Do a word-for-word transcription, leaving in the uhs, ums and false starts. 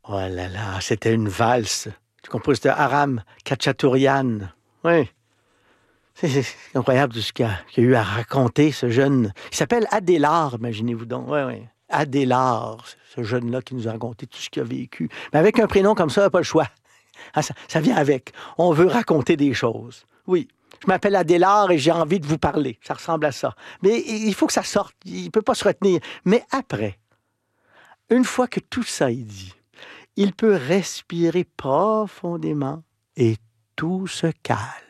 Oh là là, c'était une valse du compositeur Aram Khachaturian. Oui. C'est c'est incroyable tout ce qu'il a, qu'il a eu à raconter, ce jeune. Il s'appelle Adélard, imaginez-vous donc. Oui, oui. Adélard, ce jeune-là qui nous a raconté tout ce qu'il a vécu. Mais avec un prénom comme ça, on n'a pas le choix. Ah, ça, ça vient avec. On veut raconter des choses. Oui. Je m'appelle Adélard et j'ai envie de vous parler. Ça ressemble à ça. Mais il faut que ça sorte. Il ne peut pas se retenir. Mais après, une fois que tout ça est dit, il peut respirer profondément et tout se calme.